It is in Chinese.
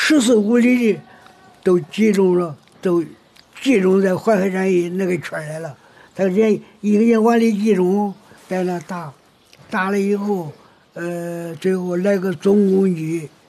14股里的都集中了，都集中在淮海战役那个圈来了。他人一个人往里集中，在那打了以后，最后来个总攻击，